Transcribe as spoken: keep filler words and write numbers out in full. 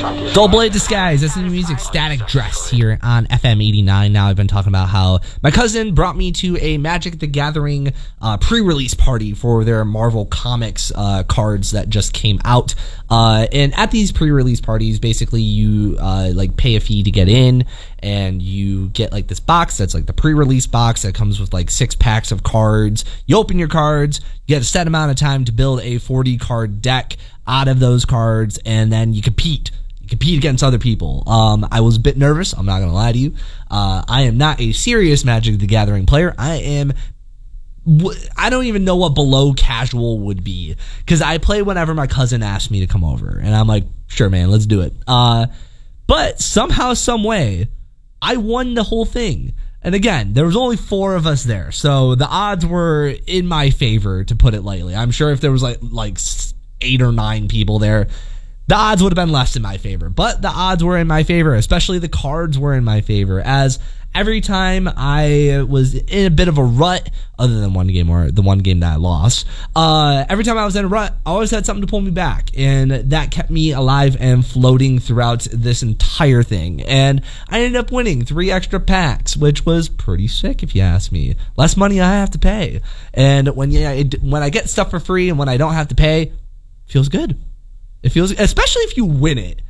Gold Blade Disguise, that's the new music, Static Dress, here on F M eighty-nine. Now, I've been talking about how my cousin brought me to a Magic the Gathering uh, pre-release party for their Marvel Comics uh, cards that just came out. Uh, and at these pre-release parties, basically you uh, like pay a fee to get in, and you get like this box that's like the pre-release box that comes with like six packs of cards. You open your cards, you get a set amount of time to build a forty card deck out of those cards, and then you compete. compete against other people. Um, I was a bit nervous. I'm not going to lie to you. Uh, I am not a serious Magic the Gathering player. I am, I don't even know what below casual would be, because I play whenever my cousin asks me to come over, and I'm like, sure, man, let's do it. Uh, but somehow, some way, I won the whole thing. And again, there was only four of us there, so the odds were in my favor, to put it lightly. I'm sure if there was like like eight or nine people there, the odds would have been less in my favor, but the odds were in my favor, especially the cards were in my favor, as every time I was in a bit of a rut, other than one game or the one game that I lost, uh, every time I was in a rut, I always had something to pull me back, and that kept me alive and floating throughout this entire thing, and I ended up winning three extra packs, which was pretty sick if you ask me. Less money I have to pay, and when, yeah, it, when I get stuff for free and when I don't have to pay, feels good. It feels, especially if you win it.